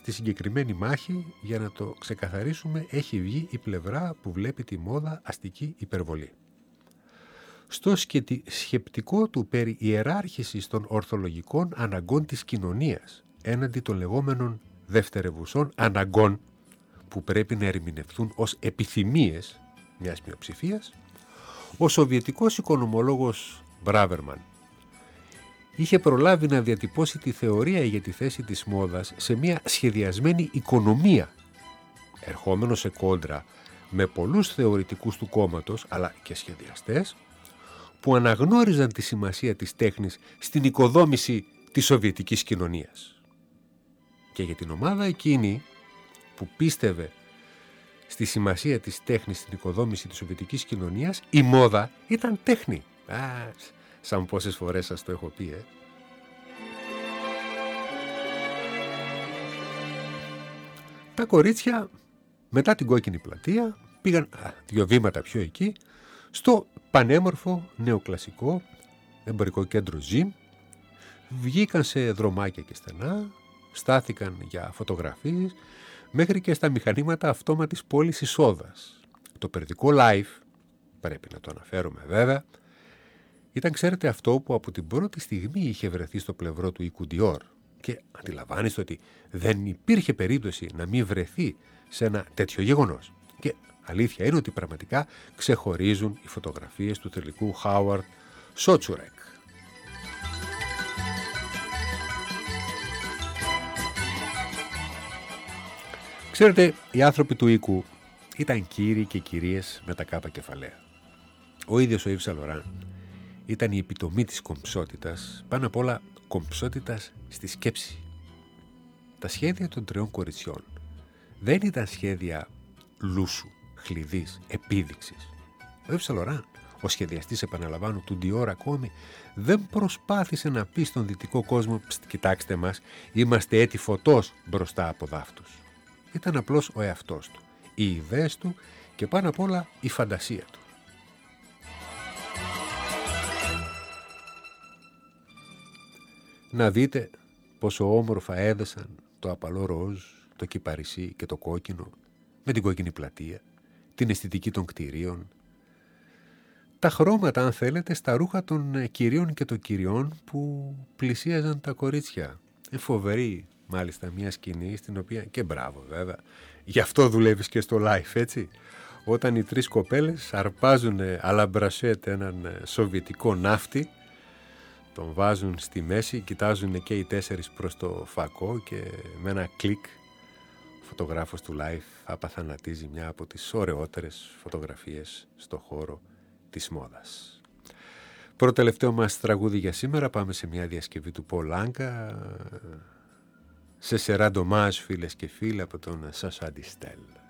στη συγκεκριμένη μάχη, για να το ξεκαθαρίσουμε, έχει βγει η πλευρά που βλέπει τη μόδα αστική υπερβολή. Στο σκεπτικό του περί ιεράρχησης των ορθολογικών αναγκών της κοινωνίας έναντι των λεγόμενων δευτερευουσών αναγκών που πρέπει να ερμηνευθούν ως επιθυμίες μιας μειοψηφίας, ο σοβιετικός οικονομολόγος Μπράβερμαν είχε προλάβει να διατυπώσει τη θεωρία για τη θέση της μόδας σε μια σχεδιασμένη οικονομία, ερχόμενο σε κόντρα με πολλούς θεωρητικούς του κόμματος αλλά και σχεδιαστές που αναγνώριζαν τη σημασία της τέχνης στην οικοδόμηση της σοβιετικής κοινωνίας. Και για την ομάδα εκείνη που πίστευε στη σημασία της τέχνης στην οικοδόμηση της σοβιετικής κοινωνίας, η μόδα ήταν τέχνη. Σαν πόσες φορές σας το έχω πει, Τα κορίτσια μετά την Κόκκινη Πλατεία πήγαν 2 βήματα πιο εκεί στο πανέμορφο νεοκλασικό εμπορικό κέντρο Ζιμ, βγήκαν σε δρομάκια και στενά, στάθηκαν για φωτογραφίες μέχρι και στα μηχανήματα αυτόματης πώλησης σόδας. Το περιοδικό Life, πρέπει να το αναφέρουμε βέβαια, ήταν, ξέρετε, αυτό που από την πρώτη στιγμή είχε βρεθεί στο πλευρό του οίκου Dior, και αντιλαμβάνεστε ότι δεν υπήρχε περίπτωση να μην βρεθεί σε ένα τέτοιο γεγονός. Και αλήθεια είναι ότι πραγματικά ξεχωρίζουν οι φωτογραφίες του τελικού Χάουαρντ Σότσουρεκ. Ξέρετε, οι άνθρωποι του οίκου ήταν κύριοι και κυρίες με τα κάπα κεφαλαία. Ο ίδιος ο Ιβ Σεν Λοράν ήταν η επιτομή της κομψότητας, πάνω απ' όλα κομψότητας στη σκέψη. Τα σχέδια των 3 κοριτσιών δεν ήταν σχέδια λούσου, χλειδής, επίδειξης. Ο Ιβ Σεν Λοράν, ο σχεδιαστής, επαναλαμβάνω, του Dior ακόμη, δεν προσπάθησε να πει στον δυτικό κόσμο «Κοιτάξτε μας, είμαστε έτη φωτός μπροστά από δάφτους». Ήταν απλώς ο εαυτός του, οι ιδέες του και πάνω απ' όλα η φαντασία του. Να δείτε πόσο όμορφα έδεσαν το απαλό ροζ, το κυπαρισί και το κόκκινο με την Κόκκινη Πλατεία, την αισθητική των κτηρίων, τα χρώματα, αν θέλετε, στα ρούχα των κυρίων και των κυριών που πλησίαζαν τα κορίτσια. Φοβερή μάλιστα μια σκηνή στην οποία, και μπράβο βέβαια, γι' αυτό δουλεύεις και στο Life, έτσι, όταν οι 3 κοπέλες αρπάζουν αλαμπρασέτ έναν σοβιετικό ναύτη, τον βάζουν στη μέση, κοιτάζουν και οι 4 προς το φακό και με ένα κλικ ο φωτογράφος του Life απαθανατίζει μια από τις ωραιότερες φωτογραφίες στο χώρο της μόδας. Προτελευταίο μας τραγούδι για σήμερα, πάμε σε μια διασκευή του Πολ Άνκα, σε σερά ντομάζ, φίλες και φίλοι, από τον Σάσα Ντιστέλ.